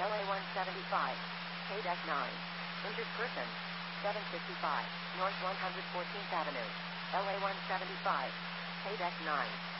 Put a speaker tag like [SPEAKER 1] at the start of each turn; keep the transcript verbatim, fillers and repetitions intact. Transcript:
[SPEAKER 1] L A one seventy-five, K nine. Injured person, seven fifty-five, North one hundred fourteenth Avenue, L A one seventy-five, K nine.